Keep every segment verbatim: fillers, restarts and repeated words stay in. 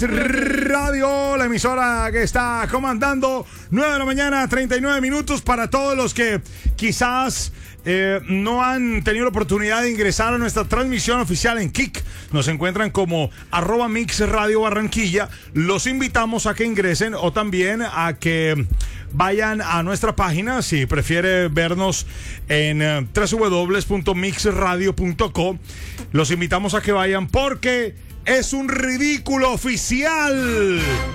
Mix Radio, la emisora que está comandando. Nueve de la mañana, treinta y nueve minutos para todos los que quizás eh, no han tenido la oportunidad de ingresar a nuestra transmisión oficial en Kik. Nos encuentran como arroba Mix Radio Barranquilla. Los invitamos a que ingresen o también a que vayan a nuestra página si prefiere vernos en uh, doble u doble u doble u punto mix radio punto co. Los invitamos a que vayan porque es un ridículo oficial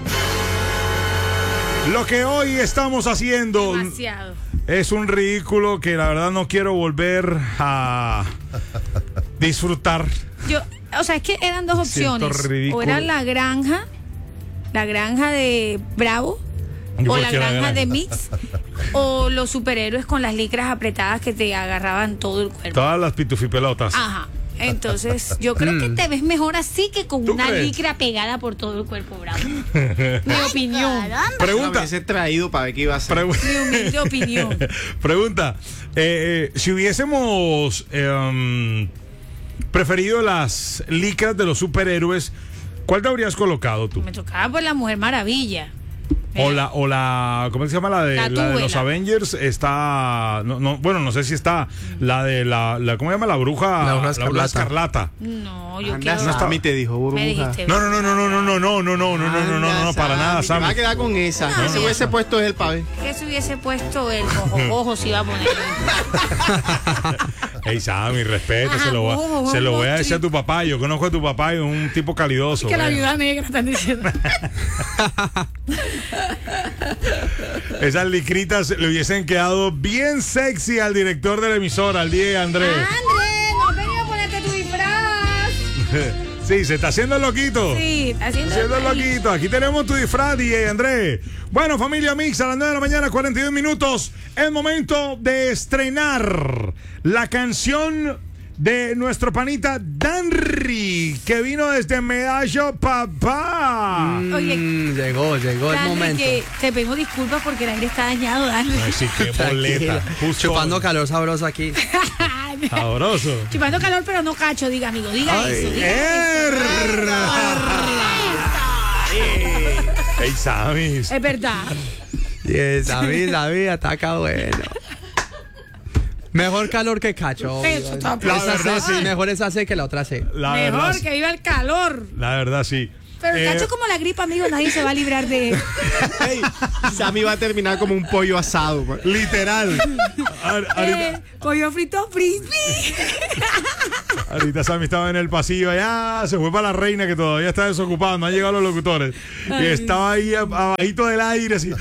lo que hoy estamos haciendo. Demasiado. Es un ridículo que la verdad no quiero volver a disfrutar. Yo, o sea, es que eran dos opciones. O era la granja, la granja de Bravo, o la granja, granja de Mix, o los superhéroes con las licras apretadas que te agarraban todo el cuerpo. Todas las pitufipelotas. Ajá. Entonces, yo creo que te ves mejor así que con una crees? licra pegada por todo el cuerpo, Bravo. Mi opinión. Pregunta. Me hubiese traído para ver qué iba a hacer. Pregu- Mi humilde opinión. Pregunta. Eh, eh, si hubiésemos eh, um, preferido las licras de los superhéroes, ¿cuál te habrías colocado tú? Me tocaba por la Mujer Maravilla. O la, o la, ¿cómo se llama? La de, La la de los túbela. Avengers está, no, no, bueno, no sé si está, la de la, la ¿cómo se llama? La bruja, La bruja la bruja escarlata. escarlata. No, yo Anda, quiero. Sammy te dijo, burbuja. Me dijiste. No, no, no, no, no, no, no, no, no, no, no, no, no, no, no, para nada, Sammy. Te va a Sammy. quedar con esa. No, No, se no. hubiese puesto él para ver. Que se hubiese puesto el ojo, ojo se iba a poner. Ey, Sammy, respeta, Ajá, se lo, ojo, voy, ojo, se lo voy a ojo, decir a sí. tu papá. Yo conozco a tu papá y es un tipo calidoso. Que la bueno. viuda negra están diciendo. Esas licritas le hubiesen quedado bien sexy al director de la emisora, al D J Andrés. André, no has venido a ponerte tu disfraz. Sí, se está haciendo el loquito. Sí, está haciendo Haciendo el el loquito. Aquí tenemos tu disfraz, D J Andrés. Bueno, familia Mix, a las nueve de la mañana, cuarenta y dos minutos. Es momento de estrenar la canción de nuestro panita Danry, que vino desde Medallo, papá. Oye, Mm, llegó, llegó el Dani, momento. que te pedimos disculpas porque el aire está dañado, Dani. Ay, sí, qué boleta. Justo Chupando calor sabroso aquí. sabroso. Chupando calor, pero no cacho, diga, amigo. Diga Ay, eso. Diga Ey, Sammy. Es verdad. Yes, David, David, ataca bueno. Mejor calor que cacho. obvio. Eso está La Esa verdad, C, sí. Mejor esa C que la otra C. La Mejor verdad, que viva el calor. la verdad, sí. Pero el Eh, cacho como la gripa, amigo, nadie se va a librar de él. Ey, Sammy va a terminar como un pollo asado. man. Literal. Ahor- Ahorita, Eh, pollo frito frisbee. ahorita Sammy estaba en el pasillo allá, se fue para la reina que todavía está desocupada, no han llegado los locutores. Y estaba ahí ab- abajito del aire así.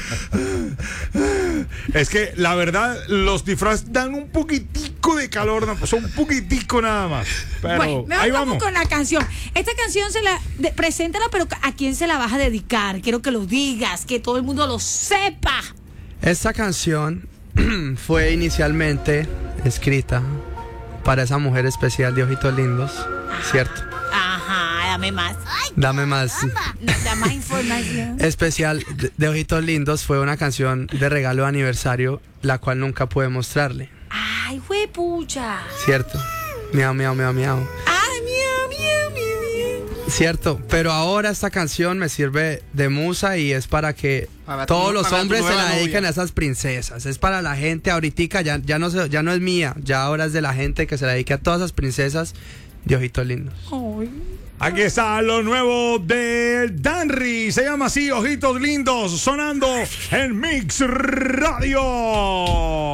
Es que la verdad, los disfraces dan un poquitico de calor, no, son un poquitico nada más. Pero Bueno, mejor ahí vamos vamos. con la canción. Esta canción se la de- preséntala, pero ¿a quién se la vas a dedicar? Quiero que lo digas, que todo el mundo lo sepa. Esta canción fue inicialmente escrita para esa mujer especial de ojitos lindos, ¿cierto? Ajá, dame más. Dame más. Da más información. Especial de, de ojitos lindos fue una canción de regalo de aniversario, la cual nunca pude mostrarle, Ay, juepucha. ¿cierto? Miau, miau, miau, miau. Ay, miau, miau, miau, miau. Cierto, pero ahora esta canción me sirve de musa y es para que Para tu- todos los para tu hombres se nueva la novia. dediquen a esas princesas. Es para la gente ahorita, ya, ya, no se- ya no es mía, ya ahora es de la gente que se la dedique a todas esas princesas de ojitos lindos. Ay. Aquí está lo nuevo de Danry. Se llama así, Ojitos Lindos, sonando en Mix Radio.